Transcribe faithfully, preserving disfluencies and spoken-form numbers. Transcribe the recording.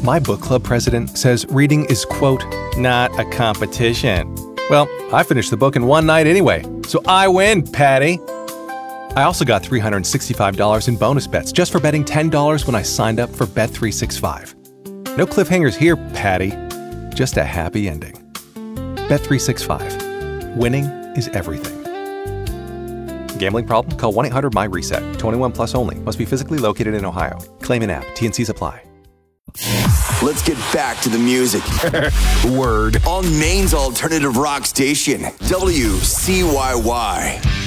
My book club president says reading is, quote, not a competition. Well, I finished the book in one night anyway, so I win, Patty. I also got three hundred sixty-five dollars in bonus bets just for betting ten dollars when I signed up for Bet three sixty-five. No cliffhangers here, Patty. Just a happy ending. Bet three sixty-five. Winning is everything. Gambling problem? Call one eight hundred M Y reset. twenty-one plus only. Must be physically located in Ohio. Claim in app. T N Cs apply. Let's get back to the music. Word. On Maine's alternative rock station, W C Y Y.